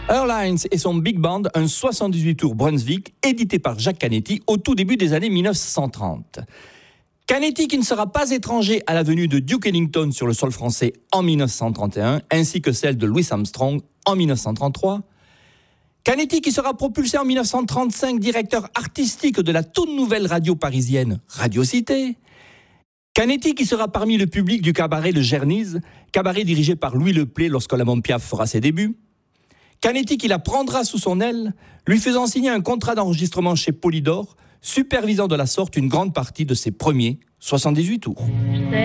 Airlines et son Big Band, un 78 tours Brunswick, édité par Jacques Canetti au tout début des années 1930. Canetti qui ne sera pas étranger à la venue de Duke Ellington sur le sol français en 1931, ainsi que celle de Louis Armstrong en 1933. Canetti qui sera propulsé en 1935 directeur artistique de la toute nouvelle radio parisienne Radio Cité. Canetti qui sera parmi le public du cabaret Le Gernise, cabaret dirigé par Louis Leplay lorsque la Mont Piaf fera ses débuts. Canetti qui la prendra sous son aile, lui faisant signer un contrat d'enregistrement chez Polydor, supervisant de la sorte une grande partie de ses premiers 78 tours.